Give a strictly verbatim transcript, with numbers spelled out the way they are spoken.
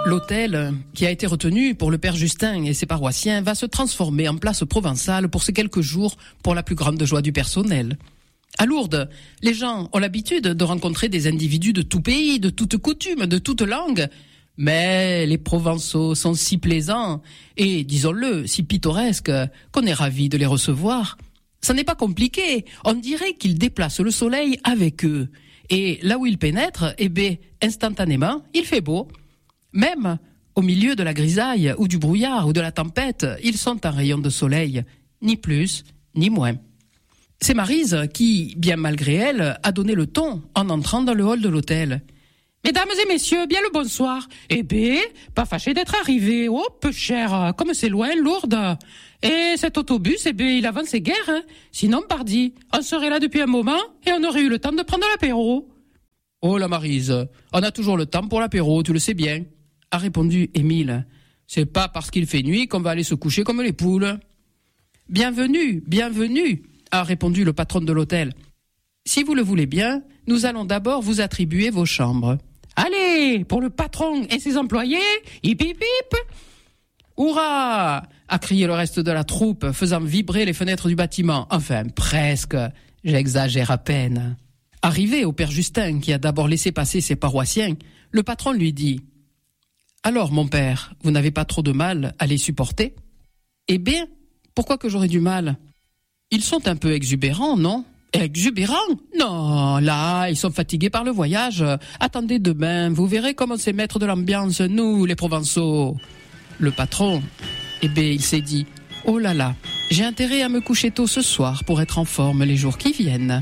L'hôtel, qui a été retenu pour le père Justin et ses paroissiens, va se transformer en place provençale pour ces quelques jours pour la plus grande joie du personnel. À Lourdes, les gens ont l'habitude de rencontrer des individus de tout pays, de toute coutume, de toute langue. Mais les Provençaux sont si plaisants et, disons-le, si pittoresques qu'on est ravis de les recevoir. Ça n'est pas compliqué, on dirait qu'ils déplacent le soleil avec eux. Et là où ils pénètrent, eh bien, instantanément, il fait beau. Même au milieu de la grisaille ou du brouillard ou de la tempête, ils sont un rayon de soleil, ni plus ni moins. C'est Maryse qui, bien malgré elle, a donné le ton en entrant dans le hall de l'hôtel. « Mesdames et messieurs, bien le bonsoir. Eh bien, pas fâché d'être arrivé. Oh, peu cher, comme c'est loin, Lourdes. Et cet autobus, eh bien, il avance guère. Hein. Sinon, pardi, on serait là depuis un moment et on aurait eu le temps de prendre l'apéro. »« Oh, la Maryse, on a toujours le temps pour l'apéro, tu le sais bien. » a répondu Émile. « C'est pas parce qu'il fait nuit qu'on va aller se coucher comme les poules. »« Bienvenue, bienvenue, » a répondu le patron de l'hôtel. « Si vous le voulez bien, nous allons d'abord vous attribuer vos chambres. »« Allez, pour le patron et ses employés, hip hip hip !»« Hourra !» a crié le reste de la troupe, faisant vibrer les fenêtres du bâtiment. Enfin, presque, j'exagère à peine. Arrivé au père Justin, qui a d'abord laissé passer ses paroissiens, le patron lui dit « Alors, mon père, vous n'avez pas trop de mal à les supporter ?»« Eh bien, pourquoi que j'aurais du mal ? Ils sont un peu exubérants, non ? » « Exubérants ? Non, là, ils sont fatigués par le voyage. Attendez demain, vous verrez comment on sait mettre de l'ambiance, nous, les Provençaux. » Le patron, eh bien, il s'est dit « Oh là là, j'ai intérêt à me coucher tôt ce soir pour être en forme les jours qui viennent. »